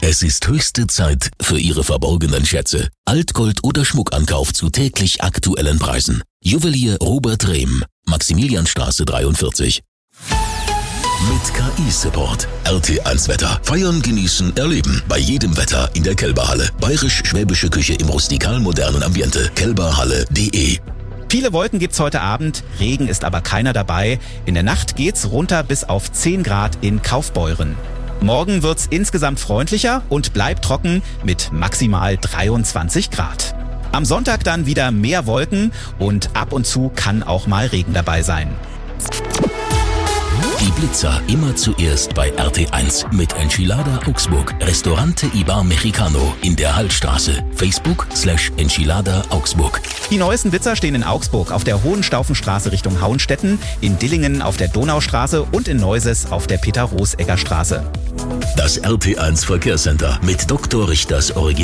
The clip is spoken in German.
Es ist höchste Zeit für Ihre verborgenen Schätze. Altgold oder Schmuckankauf zu täglich aktuellen Preisen. Juwelier Robert Rehm, Maximilianstraße 43. Mit KI-Support. RT1 Wetter. Feiern, genießen, erleben. Bei jedem Wetter in der Kelberhalle. Bayerisch-schwäbische Küche im rustikal-modernen Ambiente. kelberhalle.de. Viele Wolken gibt's heute Abend, Regen ist aber keiner dabei. In der Nacht geht's runter bis auf 10 Grad in Kaufbeuren. Morgen wird's insgesamt freundlicher und bleibt trocken mit maximal 23 Grad. Am Sonntag dann wieder mehr Wolken und ab und zu kann auch mal Regen dabei sein. Die Blitzer immer zuerst bei RT1 mit Enchilada Augsburg. Restaurante Ibar Mexicano in der Hallstraße. Facebook/Enchilada Augsburg. Die neuesten Blitzer stehen in Augsburg auf der Hohenstaufenstraße Richtung Hauenstetten, in Dillingen auf der Donaustraße und in Neuses auf der Peter-Rosegger Straße. Das RT1 Verkehrscenter mit Dr. Richters Original.